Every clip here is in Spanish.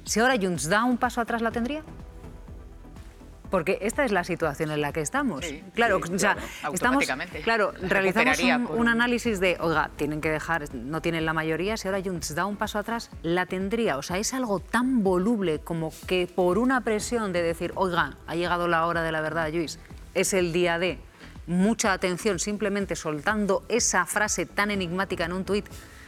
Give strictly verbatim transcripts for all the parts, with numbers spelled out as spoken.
Si ahora Junts da un paso atrás, ¿la tendría? Porque esta es la situación en la que estamos. Sí, claro, sí, o sea, claro, estamos, automáticamente. claro, realizamos un, Recuperaría un por- análisis de, oiga, tienen que dejar, no tienen la mayoría, si ahora Junts da un paso atrás, la tendría. O sea, es algo tan voluble como que por una presión de decir, oiga, ha llegado la hora de la verdad, Lluís, es el día de mucha atención, simplemente soltando esa frase tan enigmática en un tuit,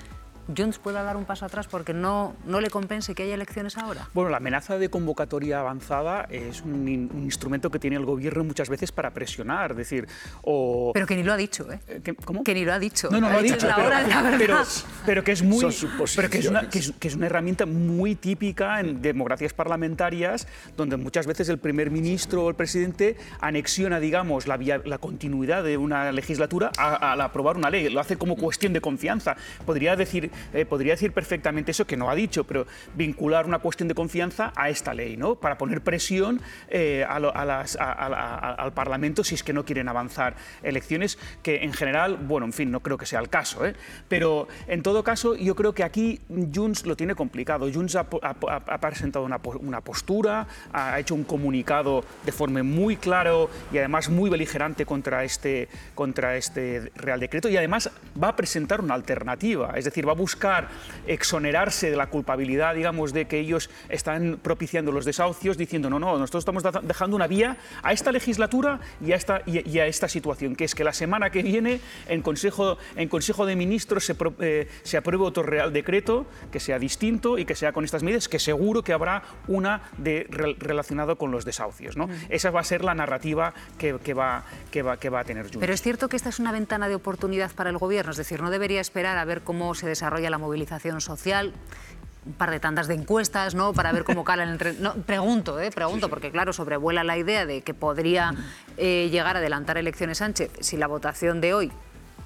Junts pueda dar un paso atrás porque no, no le compense que haya elecciones ahora. Bueno, la amenaza de convocatoria avanzada es un, in- un instrumento que tiene el gobierno muchas veces para presionar, es decir, o... Pero que ni lo ha dicho, ¿eh? Eh, ¿qué- ¿Cómo? Que ni lo ha dicho. No, no lo ha dicho, es la pero, hora de la verdad. pero, pero que es muy, Son suposiciones. pero que es, una, que, es, que es una herramienta muy típica en democracias parlamentarias, donde muchas veces el primer ministro o el presidente anexiona, digamos, la, vía- la continuidad de una legislatura a- al aprobar una ley. Lo hace como cuestión de confianza. Podría decir, eh, podría decir perfectamente eso, que no ha dicho, pero vincular una cuestión de confianza a esta ley, ¿no? Para poner presión eh, a lo- a las- a- a- a- al Parlamento si es que no quieren avanzar elecciones, que en general, bueno, en fin, no creo que sea el caso, ¿eh? Pero en todo caso, yo creo que aquí Junts lo tiene complicado. Junts ha, ha- ha presentado una, po- una postura, ha hecho un comunicado de forma muy claro y además muy beligerante contra este, contra este Real Decreto, y además va a presentar una alternativa, es decir, va a buscar exonerarse de la culpabilidad, digamos, de que ellos están propiciando los desahucios, diciendo, no, no, nosotros estamos da- dejando una vía a esta legislatura y a esta, y, y a esta situación, que es que la semana que viene en Consejo, en Consejo de Ministros se, pro- eh, se apruebe otro Real Decreto que sea distinto y que sea con estas medidas, que seguro que habrá una de, re- relacionada con los desahucios, ¿no? Esa va a ser la narrativa que, que, va, que, va, que va a tener Junts. Pero es cierto que esta es una ventana de oportunidad para el Gobierno, es decir, no debería esperar a ver cómo se desarrolla la movilización social, un par de tandas de encuestas, ¿no? Para ver cómo calan entre... No, pregunto, ¿eh? Pregunto, porque claro, sobrevuela la idea de que podría eh, llegar a adelantar elecciones Sánchez si la votación de hoy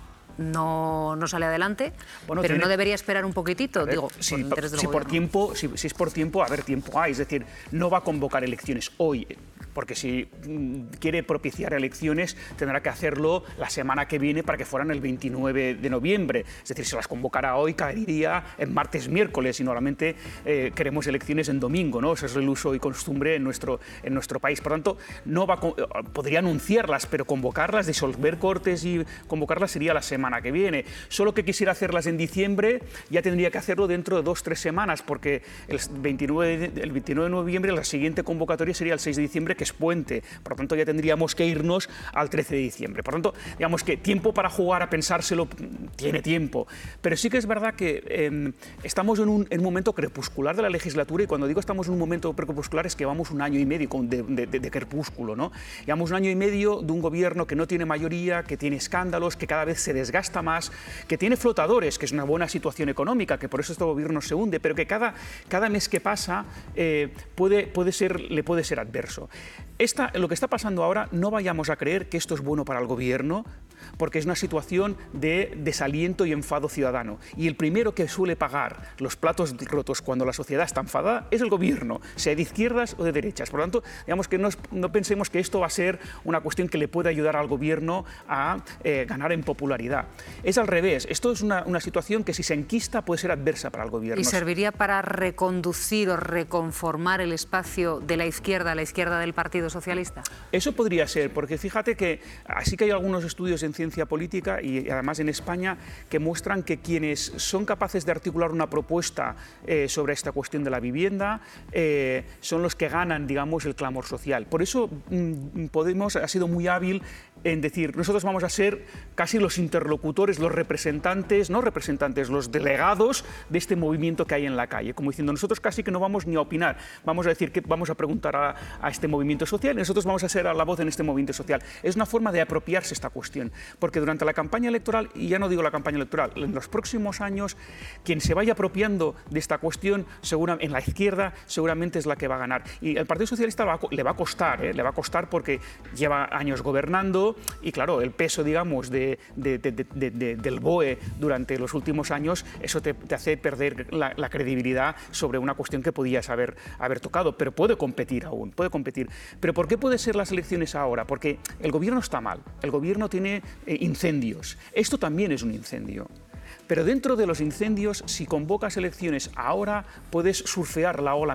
no, no sale adelante, Bueno, pero tiene- no debería esperar un poquitito, A ver, digo, si, por el interés del si por Gobierno. tiempo, si, si es por tiempo, a ver, tiempo hay. Es decir, no va a convocar elecciones hoy, porque si mm, quiere propiciar elecciones tendrá que hacerlo la semana que viene para que fueran el veintinueve de noviembre. Es decir, si las convocara hoy caería en martes, miércoles, y normalmente eh, queremos elecciones en domingo, ¿no? Ese es el uso y costumbre en nuestro, en nuestro país. Por tanto, no va a con- podría anunciarlas, pero convocarlas, disolver cortes y convocarlas sería la semana que viene. Solo que quisiera hacerlas en diciembre, ya tendría que hacerlo dentro de dos, tres semanas, porque el veintinueve, de- el veintinueve de noviembre la siguiente convocatoria sería el seis de diciembre, que es puente. Por lo tanto, ya tendríamos que irnos al trece de diciembre. Por lo tanto, digamos que tiempo para jugar, a pensárselo, tiene tiempo. Pero sí que es verdad que eh, estamos en un, en un momento crepuscular de la legislatura, y cuando digo estamos en un momento crepuscular es que vamos un año y medio con- de, de- de- de crepúsculo, ¿no? Llevamos un año y medio de un gobierno que no tiene mayoría, que tiene escándalos, que cada vez se desgasta más, que tiene flotadores, que es una buena situación económica, que por eso este gobierno se hunde, pero que cada, cada mes que pasa eh, puede, puede ser, le puede ser adverso. Esta, lo que está pasando ahora, no vayamos a creer que esto es bueno para el gobierno, porque es una situación de desaliento y enfado ciudadano. Y el primero que suele pagar los platos rotos cuando la sociedad está enfadada es el gobierno, sea de izquierdas o de derechas. Por lo tanto, digamos que no, es- no pensemos que esto va a ser una cuestión que le puede ayudar al gobierno a eh, ganar en popularidad. Es al revés. Esto es una, una situación que, si se enquista, puede ser adversa para el gobierno. ¿Y serviría para reconducir o reconformar el espacio de la izquierda a la izquierda del Partido Socialista? Eso podría ser, porque fíjate que así que hay algunos estudios en ciencia política y además en España que muestran que quienes son capaces de articular una propuesta eh, sobre esta cuestión de la vivienda eh, son los que ganan, digamos, el clamor social. Por eso mm, Podemos ha sido muy hábil en decir, nosotros vamos a ser casi los interlocutores, los representantes, no representantes, los delegados de este movimiento que hay en la calle, como diciendo, nosotros casi que no vamos ni a opinar, vamos a decir que vamos a preguntar a, a este movimiento social y nosotros vamos a ser a la voz en este movimiento social. Es una forma de apropiarse esta cuestión, porque durante la campaña electoral, y ya no digo la campaña electoral, en los próximos años, quien se vaya apropiando de esta cuestión segura, en la izquierda, seguramente es la que va a ganar. Y el Partido Socialista va a, le va a costar, ¿eh? le va a costar porque lleva años gobernando y, claro, el peso, digamos, de, de, de, de, de, del B O E durante los últimos años, eso te, te hace perder la, la credibilidad sobre una cuestión que podías haber, haber tocado, pero puede competir aún, puede competir. ¿Pero por qué puede ser las elecciones ahora? Porque el gobierno está mal, el gobierno tiene eh, incendios. Esto también es un incendio. Pero dentro de los incendios, si convocas elecciones ahora, puedes surfear la ola